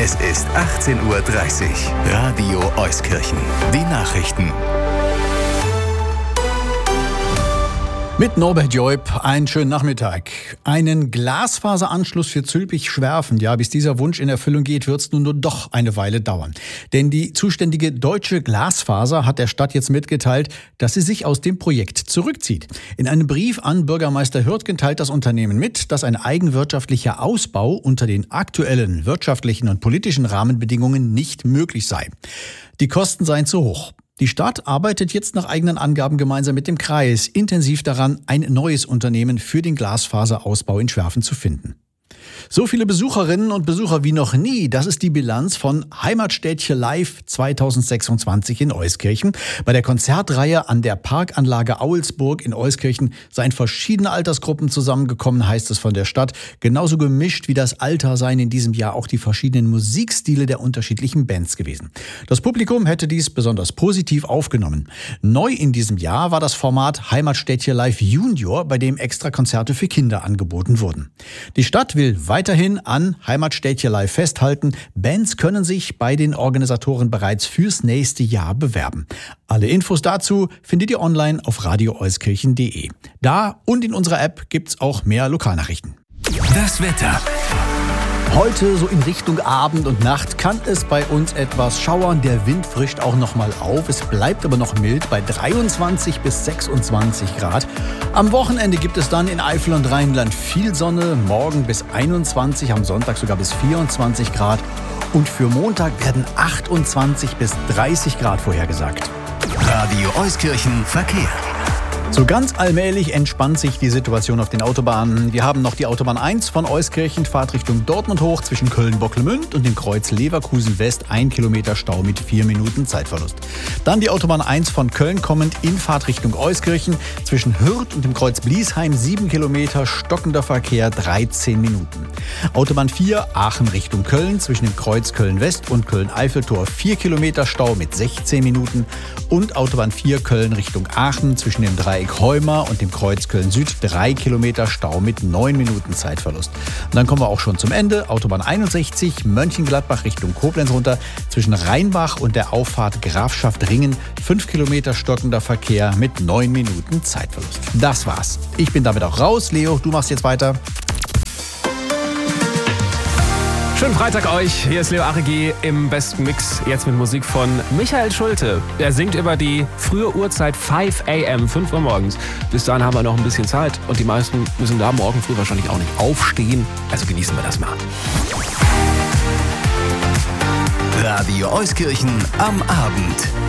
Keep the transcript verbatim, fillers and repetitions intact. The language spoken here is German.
Es ist achtzehn Uhr dreißig. Radio Euskirchen. Die Nachrichten. Mit Norbert Joib, einen schönen Nachmittag. Einen Glasfaseranschluss für Zülpich-Schwerfen, ja, bis dieser Wunsch in Erfüllung geht, wird es nun nur doch eine Weile dauern. Denn die zuständige Deutsche Glasfaser hat der Stadt jetzt mitgeteilt, dass sie sich aus dem Projekt zurückzieht. In einem Brief an Bürgermeister Hürtgen teilt das Unternehmen mit, dass ein eigenwirtschaftlicher Ausbau unter den aktuellen wirtschaftlichen und politischen Rahmenbedingungen nicht möglich sei. Die Kosten seien zu hoch. Die Stadt arbeitet jetzt nach eigenen Angaben gemeinsam mit dem Kreis intensiv daran, ein neues Unternehmen für den Glasfaserausbau in Schwerfen zu finden. So viele Besucherinnen und Besucher wie noch nie, das ist die Bilanz von Heimatstädtchen Live zweitausendsechsundzwanzig in Euskirchen. Bei der Konzertreihe an der Parkanlage Aulsburg in Euskirchen seien verschiedene Altersgruppen zusammengekommen, heißt es von der Stadt. Genauso gemischt wie das Alter seien in diesem Jahr auch die verschiedenen Musikstile der unterschiedlichen Bands gewesen. Das Publikum hätte dies besonders positiv aufgenommen. Neu in diesem Jahr war das Format Heimatstädtchen Live Junior, bei dem extra Konzerte für Kinder angeboten wurden. Die Stadt will weiterhin an Heimatstädtchen Live festhalten. Bands können sich bei den Organisatoren bereits fürs nächste Jahr bewerben. Alle Infos dazu findet ihr online auf radio euskirchen punkt de. Da und in unserer App gibt's auch mehr Lokalnachrichten. Das Wetter. Heute so in Richtung Abend und Nacht kann es bei uns etwas schauern. Der Wind frischt auch noch mal auf. Es bleibt aber noch mild bei dreiundzwanzig bis sechsundzwanzig Grad. Am Wochenende gibt es dann in Eifel und Rheinland viel Sonne. Morgen bis einundzwanzig, am Sonntag sogar bis vierundzwanzig Grad. Und für Montag werden achtundzwanzig bis dreißig Grad vorhergesagt. Radio Euskirchen Verkehr. So ganz allmählich entspannt sich die Situation auf den Autobahnen. Wir haben noch die Autobahn eins von Euskirchen, Fahrt Richtung Dortmund hoch zwischen Köln-Bocklemünd und dem Kreuz Leverkusen West, ein Kilometer Stau mit vier Minuten Zeitverlust. Dann die Autobahn eins von Köln kommend in Fahrt Richtung Euskirchen zwischen Hürth und dem Kreuz Bliesheim, sieben Kilometer stockender Verkehr, dreizehn Minuten. Autobahn vier Aachen Richtung Köln zwischen dem Kreuz Köln-West und Köln-Eiffeltor, vier Kilometer Stau mit sechzehn Minuten. Und Autobahn vier Köln Richtung Aachen zwischen dem Dreieck Heumer und dem Kreuz Köln-Süd, drei Kilometer Stau mit neun Minuten Zeitverlust. Und dann kommen wir auch schon zum Ende. Autobahn einundsechzig Mönchengladbach Richtung Koblenz runter zwischen Rheinbach und der Auffahrt Grafschaft Ringen, fünf Kilometer stockender Verkehr mit neun Minuten Zeitverlust. Das war's. Ich bin damit auch raus. Leo, du machst jetzt weiter. Schönen Freitag euch, hier ist Leo Arigi im besten Mix, jetzt mit Musik von Michael Schulte. Er singt über die frühe Uhrzeit fünf a m, fünf Uhr morgens. Bis dahin haben wir noch ein bisschen Zeit und die meisten müssen da morgen früh wahrscheinlich auch nicht aufstehen. Also genießen wir das mal. Radio Euskirchen am Abend.